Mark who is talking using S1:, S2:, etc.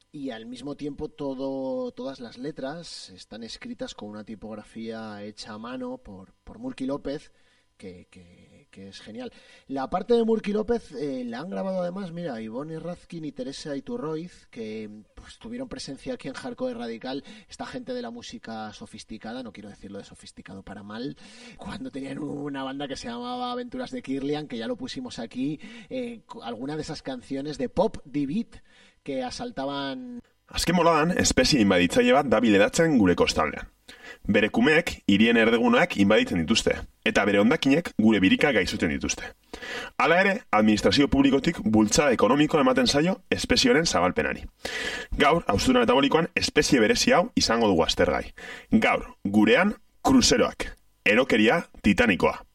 S1: y al mismo tiempo todas las letras están escritas con una tipografía hecha a mano por Murky López, que es genial. La parte de Murky López la han grabado además, mira, Ivonne Razkin y Teresa Iturroiz, que pues tuvieron presencia aquí en Hardcore Radical, esta gente de la música sofisticada, no quiero decirlo de sofisticado para mal, cuando tenían una banda que se llamaba Aventuras de Kirlian, que ya lo pusimos aquí, alguna de esas canciones de pop D-Beat que asaltaban.
S2: Azken boladan, espezie inbaditzaile bat dabil edatzen gure kostaldean. Bere kumeek hirien erdeguneak inbaditzen dituzte, eta bere hondakinek gure birika gaizuten dituzte. Hala ere, administrazio publikotik bultzada ekonomiko ematen zaio espezioaren zabalpenari. Gaur, haustura metabolikoan espezie berezi hau izango dugu aztergai. Gaur, gurean, kruzeroak. Erokeria titanikoa.